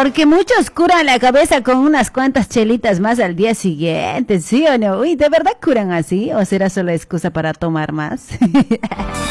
Porque muchos curan la cabeza con unas cuantas chelitas más al día siguiente, ¿sí o no? Uy, ¿de verdad curan así? ¿O será solo excusa para tomar más?